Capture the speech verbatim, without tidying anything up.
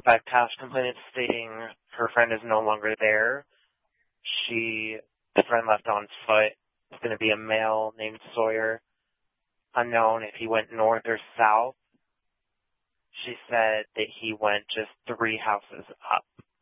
By past complainants stating her friend is no longer there, she, the friend left on foot. It's going to be a male named Sawyer. Unknown if he went north or south. She said that he went just three houses up.